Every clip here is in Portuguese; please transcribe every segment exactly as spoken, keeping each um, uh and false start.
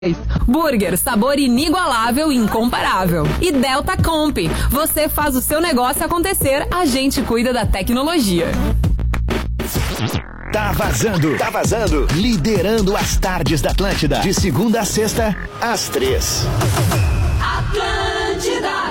Burger, sabor inigualável e incomparável. E Delta Comp, você faz o seu negócio acontecer, a gente cuida da tecnologia. Tá vazando, tá vazando. Liderando as tardes da Atlântida. De segunda a sexta, às três. Atlântida.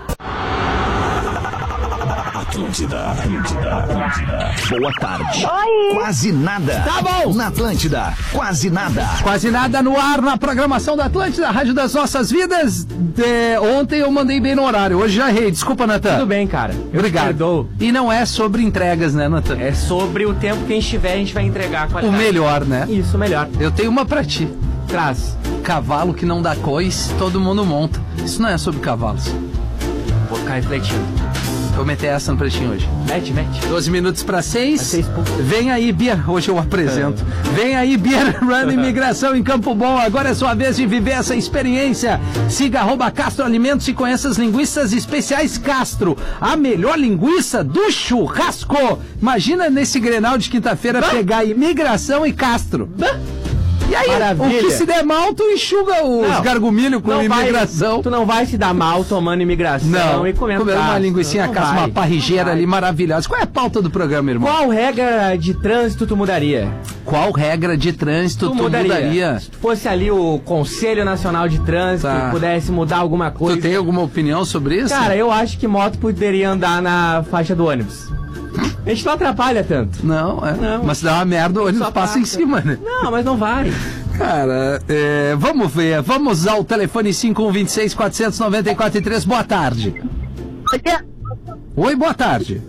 Atlântida, Atlântida, Atlântida. Boa tarde. Oi. Quase nada. Tá bom. Na Atlântida, quase nada. Quase nada no ar, na programação da Atlântida, Rádio das Nossas Vidas. De... Ontem eu mandei bem no horário, hoje já errei. Desculpa, Natan. Tudo bem, cara. Eu Obrigado. Perdoo. E não é sobre entregas, né, Natan? É sobre o tempo que a gente tiver, a gente vai entregar a O qualidade. melhor, né? Isso, o melhor. Eu tenho uma pra ti. Traz. Cavalo que não dá cois, todo mundo monta. Isso não é sobre cavalos. Vou ficar refletindo. Vou meter essa no pretinho hoje. Mete, mete. doze minutos para seis. seis pontos. Vem aí, Beer. Hoje eu apresento. Vem aí, Beer Run Imigração em Campo Bom. Agora é sua vez de viver essa experiência. Siga arroba Castro Alimentos e conheça as linguiças especiais Castro. A melhor linguiça do churrasco. Imagina nesse Grenal de quinta-feira pegar imigração e Castro. E aí, Maravilha. o que se der mal, tu enxuga os Não, gargumilho com não imigração. Vai, tu não vai se dar mal tomando imigração Não, e comendo comendo uma Castro. linguicinha Não Castro, vai. uma parrigeira Não ali vai. maravilhosa. Qual é a pauta do programa, irmão? Qual regra de trânsito tu mudaria? Qual regra de trânsito tu, tu mudaria? mudaria? Se tu fosse ali o Conselho Nacional de Trânsito, Tá. pudesse mudar alguma coisa. Tu tem alguma opinião sobre isso? Cara, eu acho que moto poderia andar na faixa do ônibus. A gente não atrapalha tanto. Não, é. Não. Mas se dá uma merda, o ônibus Só passa passa. em cima, né? Não, mas não vai. Cara, é, vamos ver. Vamos ao telefone cinco um dois seis, quatro nove quatro três. Boa tarde. Oi, boa tarde.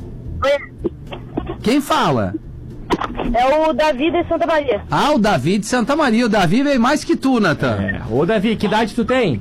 Quem fala? É o Davi de Santa Maria. Ah, o Davi de Santa Maria. O Davi veio mais que tu, Natan. É. Ô, Davi, que idade tu tem?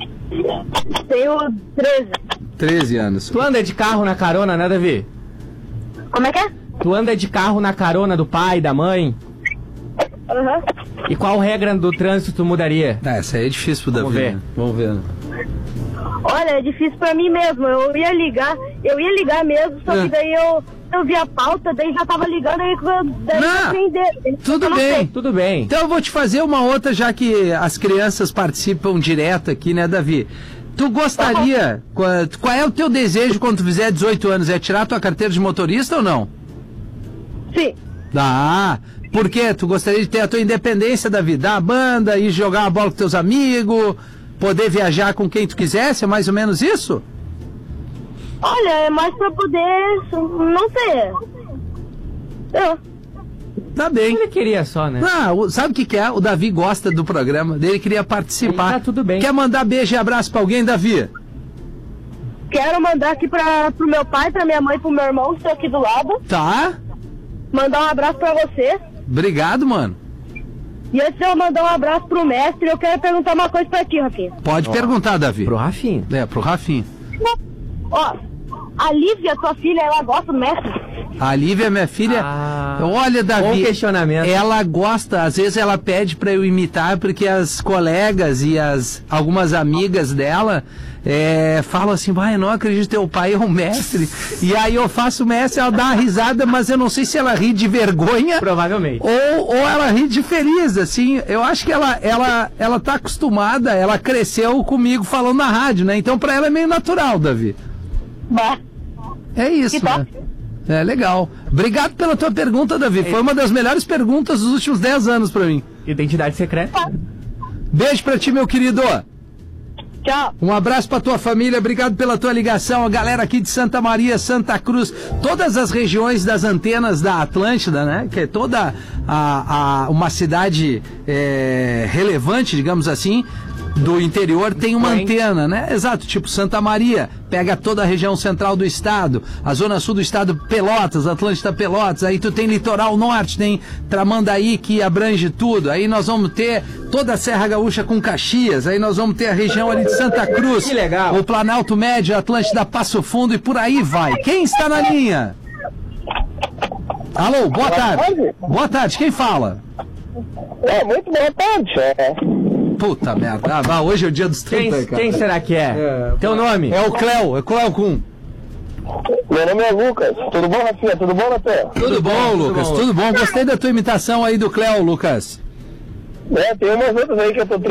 Tenho treze. treze anos. Tu anda de carro na carona, né, Davi? Como é que é? Tu anda de carro na carona do pai, da mãe? Aham. E qual regra do trânsito tu mudaria? Ah, essa aí é difícil pro Davi. Vamos ver. né? Vamos ver. Olha, é difícil pra mim mesmo. Eu ia ligar, eu ia ligar mesmo, só É. que daí eu, eu vi a pauta, daí já tava ligando, aí daí Não, eu aprendi. tudo Eu não bem. sei. Tudo bem. Então eu vou te fazer uma outra, já que as crianças participam direto aqui, né, Davi? Tu gostaria, qual, qual é o teu desejo quando tu fizer dezoito anos? É tirar tua carteira de motorista ou não? Sim. Ah, por quê? Tu gostaria de ter a tua independência, Davi? Dar a banda, ir jogar uma bola com teus amigos, poder viajar com quem tu quisesse, é mais ou menos isso? Olha, é mais pra poder, não sei. Eu. Tá bem. Ele queria só, né? Ah, o- sabe o que, que é? O Davi gosta do programa, dele queria participar. Tá tudo bem. Quer mandar beijo e abraço pra alguém, Davi? Quero mandar aqui pra, pro meu pai, pra minha mãe, pro meu irmão, que estão aqui do lado. Tá. Mandar um abraço pra você. Obrigado, mano. E antes de eu mandar um abraço pro mestre, eu quero perguntar uma coisa pra ti, Rafinha. Pode perguntar, Davi. Pro Rafinha. É, pro Rafinha. Ó, a Lívia, tua filha, ela gosta do mestre? A Lívia, minha filha, Ah, olha, Davi, bom questionamento. ela gosta, às vezes ela pede pra eu imitar, porque as colegas e as algumas amigas dela é, falam assim, vai, eu não acredito, teu pai é um mestre. E aí eu faço o mestre, ela dá uma risada, mas eu não sei se ela ri de vergonha Provavelmente. ou, ou ela ri de feliz, assim. Eu acho que ela, ela, ela tá acostumada, ela cresceu comigo falando na rádio, né? Então pra ela é meio natural, Davi. Bah. É isso, Que top. né? É legal. Obrigado pela tua pergunta, Davi. Foi uma das melhores perguntas dos últimos dez anos pra mim. Identidade secreta. Beijo pra ti, meu querido. Tchau. Um abraço pra tua família, obrigado pela tua ligação. A galera aqui de Santa Maria, Santa Cruz, todas as regiões das antenas da Atlântida, né? Que é toda a, a, uma cidade é, relevante, digamos assim, do interior tem uma Corrente. antena, né? Exato, tipo Santa Maria, pega toda a região central do estado, a zona sul do estado, Pelotas, Atlântida Pelotas, aí tu tem litoral norte, tem Tramandaí que abrange tudo, aí nós vamos ter toda a Serra Gaúcha com Caxias, aí nós vamos ter a região ali de Santa Cruz, Que legal. o Planalto Médio, Atlântida Passo Fundo e por aí vai. Quem está na linha? Alô, boa tarde. Boa tarde, quem fala? É, muito boa tarde. É, Puta merda, ah, vá, hoje é o dia dos Quem, trinta, cara. quem será que é? É, Teu nome? É o Cléo, é o Cléo Kuhn. meu nome é Lucas. Tudo bom, Rafinha? Tudo bom, Natan? Tudo bom, Lucas? bom. Tudo bom? Gostei da tua imitação aí do Cléo, Lucas. É, tem umas outras aí que eu tô